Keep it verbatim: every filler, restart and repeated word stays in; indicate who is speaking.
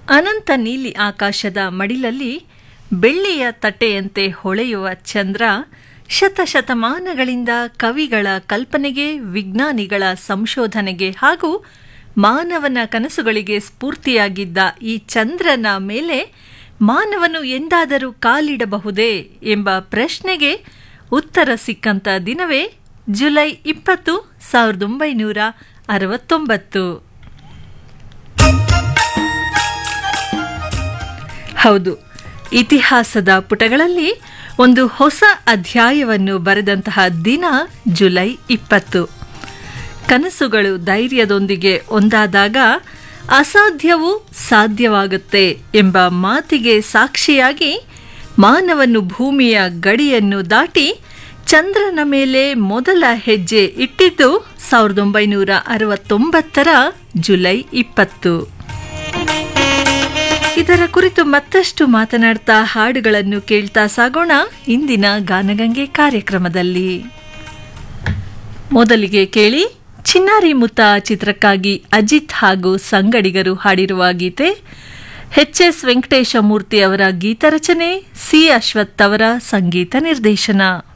Speaker 1: ಅನಂತ ನೀಲಿ ಆಕಾಶದ ಮಡಿಲಲ್ಲಿ ಬೆಳ್ಳಿಯ ತಟ್ಟೆಯಂತೆ ಹೊಳೆಯುವ ಚಂದ್ರ ಶತಶತಮಾನಗಳಿಂದ ಕವಿಗಳ ಕಲ್ಪನೆಗೆ, ವಿಜ್ಞಾನಿಗಳ ಸಂಶೋಧನೆಗೆ ಹಾಗೂ ಮಾನವನ ಕನಸುಗಳಿಗೆ ಸ್ಫೂರ್ತಿಯಾಗಿದ್ದ ಈ ಚಂದ್ರನ ಮೇಲೆ ಮಾನವನು ಎಂದಾದರೂ ಕಾಲಿಡಬಹುದೇ ಎಂಬ ಪ್ರಶ್ನೆಗೆ ಉತ್ತರ ಸಿಕ್ಕಂತ ದಿನವೇ ಜುಲೈ ಇಪ್ಪತ್ತು ಸಾವಿರದ ಒಂಬೈನೂರ ಅರವತ್ತೊಂಬತ್ತು. ಹೌದು, ಇತಿಹಾಸದ ಪುಟಗಳಲ್ಲಿ ಒಂದು ಹೊಸ ಅಧ್ಯಾಯವನ್ನು ಬರೆದಂತಹ ದಿನ ಜುಲೈ ಇಪ್ಪತ್ತು. ಕನಸುಗಳು ಧೈರ್ಯದೊಂದಿಗೆ ಒಂದಾದಾಗ ಅಸಾಧ್ಯವೂ ಸಾಧ್ಯವಾಗುತ್ತೆ ಎಂಬ ಮಾತಿಗೆ ಸಾಕ್ಷಿಯಾಗಿ ಮಾನವನು ಭೂಮಿಯ ಗಡಿಯನ್ನು ದಾಟಿ ಚಂದ್ರನ ಮೇಲೆ ಮೊದಲ ಹೆಜ್ಜೆ ಇಟ್ಟಿದ್ದು ಸಾವಿರದ ಒಂಬೈನೂರ ಅರವತ್ತೊಂಬತ್ತರ ಜುಲೈ ಇಪ್ಪತ್ತು. ಇದರ ಕುರಿತು ಮತ್ತಷ್ಟು ಮಾತನಾಡ್ತಾ ಹಾಡುಗಳನ್ನು ಕೇಳ್ತಾ ಸಾಗೋಣ ಇಂದಿನ ಗಾನಗಂಗೆ ಕಾರ್ಯಕ್ರಮದಲ್ಲಿ. ಮೊದಲಿಗೆ ಕೇಳಿ ಚಿನ್ನಾರಿ ಮುತ್ತ ಚಿತ್ರಕ್ಕಾಗಿ ಅಜಿತ್ ಹಾಗೂ ಸಂಗಡಿಗರು ಹಾಡಿರುವ ಗೀತೆ. ಎಚ್ ಎಸ್ ವೆಂಕಟೇಶ ಮೂರ್ತಿ ಅವರ ಗೀತರಚನೆ, ಸಿ ಅಶ್ವಥ್ ಅವರ ಸಂಗೀತ ನಿರ್ದೇಶನ.